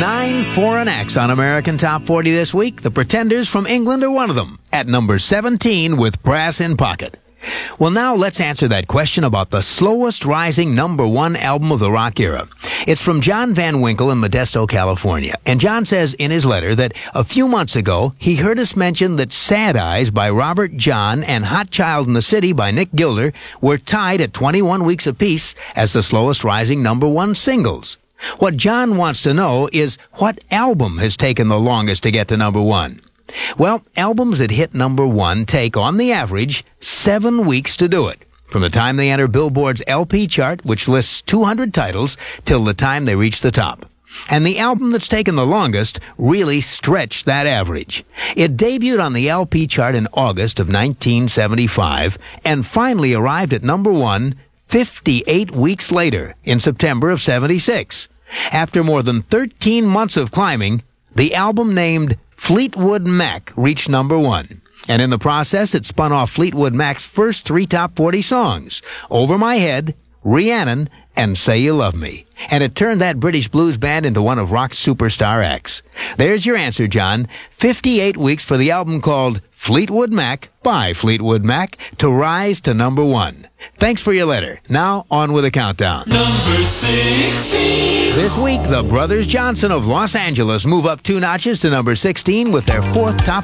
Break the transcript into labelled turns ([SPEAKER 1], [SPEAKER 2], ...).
[SPEAKER 1] 9 for an X on American Top 40 this week. The Pretenders from England are one of them, at number 17 with Brass in Pocket. Well, now let's answer that question about the slowest rising number one album of the rock era. It's from John Van Winkle in Modesto, California. And John says in his letter that a few months ago, he heard us mention that Sad Eyes by Robert John and Hot Child in the City by Nick Gilder were tied at 21 weeks apiece as the slowest rising number one singles. What John wants to know is what album has taken the longest to get to number one. Well, albums that hit number one take, on the average, 7 weeks to do it, from the time they enter Billboard's LP chart, which lists 200 titles, till the time they reach the top. And the album that's taken the longest really stretched that average. It debuted on the LP chart in August of 1975 and finally arrived at number one 58 weeks later, in September of 76. After more than 13 months of climbing, the album named Fleetwood Mac reached number one. And in the process, it spun off Fleetwood Mac's first 3 top 40 songs, Over My Head, Rhiannon, and Say You Love Me. And it turned that British blues band into one of rock's superstar acts. There's your answer, John. 58 weeks for the album called Fleetwood Mac by Fleetwood Mac to rise to number one. Thanks for your letter. Now, on with the countdown.
[SPEAKER 2] Number 16.
[SPEAKER 1] This week, the Brothers Johnson of Los Angeles move up 2 notches to number 16 with their 4th top